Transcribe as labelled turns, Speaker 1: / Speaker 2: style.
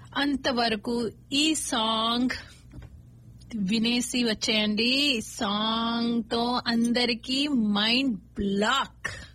Speaker 1: అంతవరకు ఈ సాంగ్ వినేసి వచ్చేయండి. సాంగ్ తో అందరికీ మైండ్ బ్లాక్.